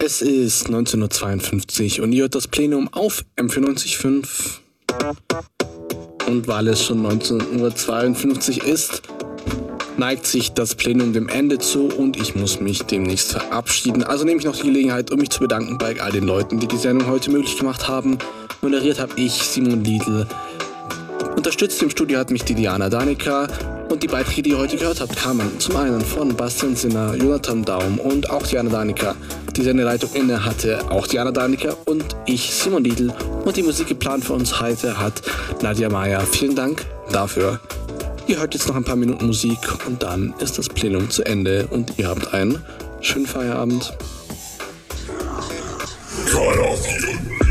Es ist 19.52 Uhr und ihr hört das Plenum auf M94.5. Und weil es schon 19.52 Uhr ist, neigt sich das Plenum dem Ende zu und ich muss mich demnächst verabschieden. Also nehme ich noch die Gelegenheit, um mich zu bedanken bei all den Leuten, die die Sendung heute möglich gemacht haben. Moderiert habe ich, Simon Liedl. Unterstützt im Studio hat mich die Diana Danica. Und die Beiträge, die ihr heute gehört habt, kamen zum einen von Bastian Sinner, Jonathan Daum und auch Diana Danica. Die Sendeleitung inne hatte auch Diana Danica und ich, Simon Liedl. Und die Musik geplant für uns heute hat Nadja Meyer. Vielen Dank dafür. Ihr hört jetzt noch ein paar Minuten Musik und dann ist das Plenum zu Ende und ihr habt einen schönen Feierabend. Cut off